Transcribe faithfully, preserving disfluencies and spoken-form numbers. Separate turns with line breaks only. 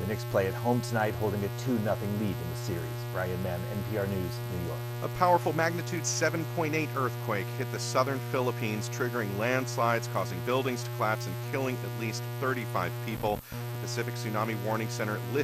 The Knicks play at home tonight, holding a two nothing lead in the series. Brian Mem, N P R News, New York.
A powerful magnitude seven point eight earthquake hit the southern Philippines, triggering landslides, causing buildings to collapse and killing at least thirty-five people. The Pacific Tsunami Warning Center listed